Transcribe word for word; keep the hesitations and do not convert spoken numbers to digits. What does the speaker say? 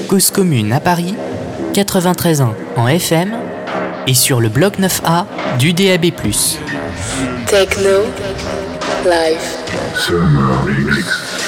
Cause Commune à Paris, quatre-vingt-treize ans en F M et sur le bloc neuf A du D A B plus. Techno Live Summer Mix.